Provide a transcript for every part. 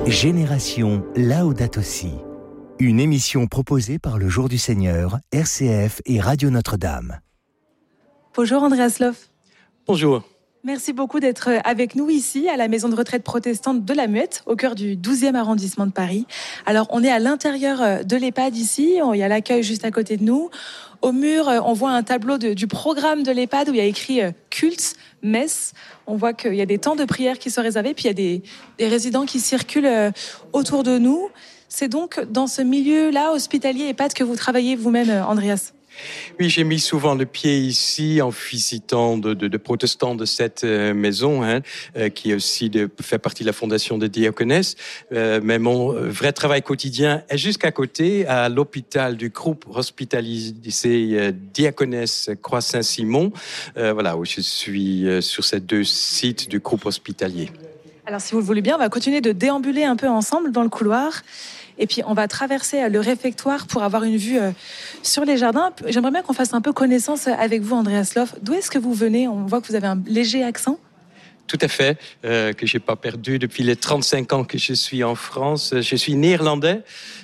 Génération Laudato Si. Une émission proposée par le Jour du Seigneur, RCF et Radio Notre-Dame. Bonjour Andreas Loff. Bonjour. Merci beaucoup d'être avec nous ici à la maison de retraite protestante de la Muette, au cœur du 12e arrondissement de Paris. Alors on est à l'intérieur de l'EHPAD ici, il y a l'accueil juste à côté de nous. Au mur, on voit un tableau du programme de l'EHPAD où il y a écrit culte, messe. On voit qu'il y a des temps de prière qui sont réservés, puis il y a des résidents qui circulent autour de nous. C'est donc dans ce milieu-là, hospitalier EHPAD, que vous travaillez vous-même, Andreas? Oui, j'ai mis souvent le pied ici en visitant de protestants de cette maison, qui aussi fait partie de la fondation de Diaconesse. Mais mon vrai travail quotidien est jusqu'à côté, à l'hôpital du groupe hospitalisé Diaconesse Croix-Saint-Simon, où je suis sur ces deux sites du groupe hospitalier. Alors, si vous le voulez bien, on va continuer de déambuler un peu ensemble dans le couloir. Et puis, on va traverser le réfectoire pour avoir une vue sur les jardins. J'aimerais bien qu'on fasse un peu connaissance avec vous, Andreas Loff. D'où est-ce que vous venez? On voit que vous avez un léger accent. Tout à fait, que j'ai pas perdu depuis les 35 ans que je suis en France. Je suis néerlandais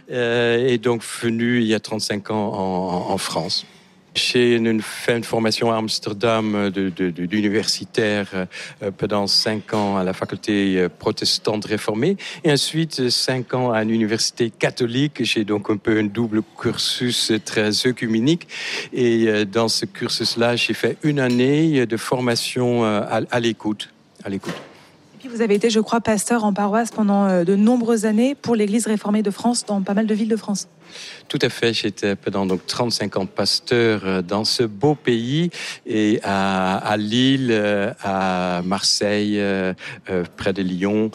et donc venu il y a 35 ans en France. J'ai fait une formation à Amsterdam d'universitaire pendant 5 ans à la faculté protestante réformée et ensuite 5 ans à l'université catholique. J'ai donc un peu un double cursus très œcuménique et dans ce cursus-là, j'ai fait 1 année de formation à l'écoute. Et puis vous avez été, je crois, pasteur en paroisse pendant de nombreuses années pour l'Église réformée de France dans pas mal de villes de France. Tout à fait, j'étais pendant 35 ans pasteur dans ce beau pays et à Lille, à Marseille, près de Lyon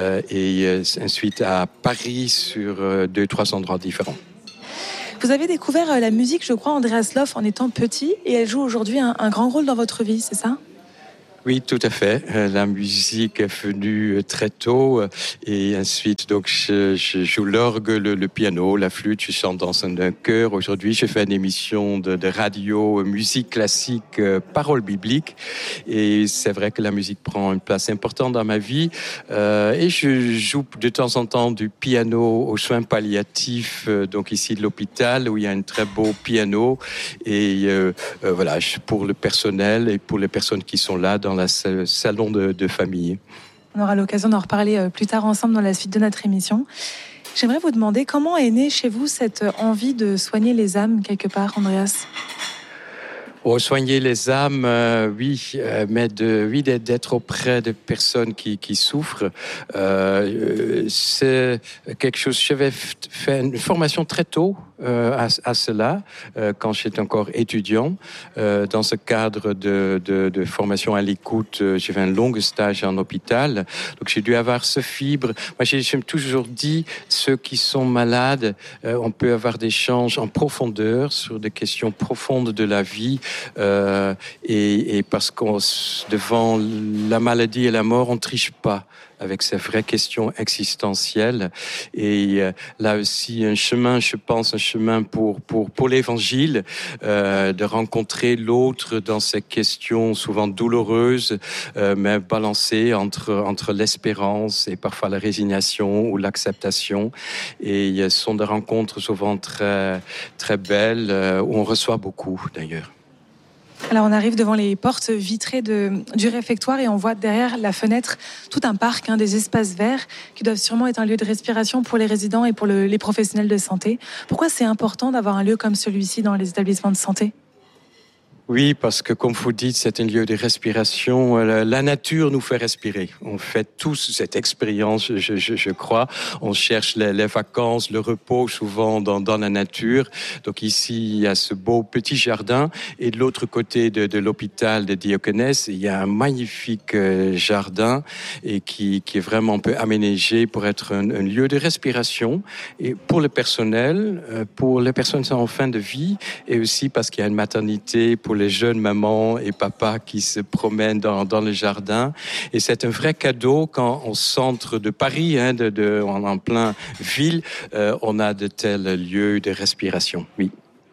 et ensuite à Paris sur 2-3 endroits différents. Vous avez découvert la musique, je crois, Andreas Loff, en étant petit et elle joue aujourd'hui un grand rôle dans votre vie, c'est ça ? Oui, tout à fait. La musique est venue très tôt et ensuite donc je joue l'orgue, le piano, la flûte, je chante dans un chœur. Aujourd'hui, je fais une émission de radio, musique classique, paroles bibliques et c'est vrai que la musique prend une place importante dans ma vie et je joue de temps en temps du piano aux soins palliatifs, donc ici de l'hôpital où il y a un très beau piano et pour le personnel et pour les personnes qui sont là dans la salon de famille. On aura l'occasion d'en reparler plus tard ensemble dans la suite de notre émission. J'aimerais vous demander comment est née chez vous cette envie de soigner les âmes quelque part, Andreas ? Soigner les âmes, mais d'être auprès de personnes qui souffrent, c'est quelque chose. J'avais fait une formation très tôt à cela, quand j'étais encore étudiant. Dans ce cadre de formation à l'écoute, j'ai fait un long stage en hôpital, donc j'ai dû avoir ce fibre. Moi, j'ai toujours dit, ceux qui sont malades, on peut avoir des échanges en profondeur sur des questions profondes de la vie. Et parce qu'on devant la maladie et la mort, on ne triche pas avec ces vraies questions existentielles. Et là aussi, un chemin pour l'évangile, de rencontrer l'autre dans ces questions souvent douloureuses, mais balancées entre l'espérance et parfois la résignation ou l'acceptation. Et ce sont des rencontres souvent très, très belles, où on reçoit beaucoup d'ailleurs. Alors on arrive devant les portes vitrées du réfectoire et on voit derrière la fenêtre tout un parc, des espaces verts qui doivent sûrement être un lieu de respiration pour les résidents et pour les professionnels de santé. Pourquoi c'est important d'avoir un lieu comme celui-ci dans les établissements de santé ? Oui, parce que comme vous dites, c'est un lieu de respiration. La nature nous fait respirer. On fait tous cette expérience, je crois. On cherche les vacances, le repos souvent dans la nature. Donc ici, il y a ce beau petit jardin. Et de l'autre côté de l'hôpital de Diaconesse, il y a un magnifique jardin et qui est vraiment un peu aménagé pour être un lieu de respiration. Et pour le personnel, pour les personnes en fin de vie, et aussi parce qu'il y a une maternité pour les jeunes mamans et papas qui se promènent dans le jardin. Et c'est un vrai cadeau quand au centre de Paris, en plein ville, on a de tels lieux de respiration. Oui.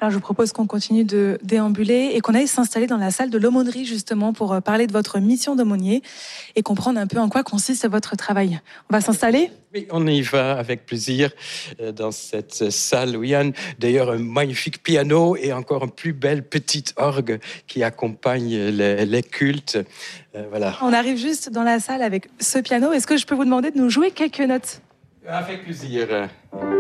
Alors je vous propose qu'on continue de déambuler et qu'on aille s'installer dans la salle de l'aumônerie justement pour parler de votre mission d'aumônier et comprendre un peu en quoi consiste votre travail. On va s'installer ? Oui, on y va avec plaisir dans cette salle où il y a d'ailleurs un magnifique piano et encore une plus belle petite orgue qui accompagne les cultes. Voilà. On arrive juste dans la salle avec ce piano. Est-ce que je peux vous demander de nous jouer quelques notes ? Avec plaisir.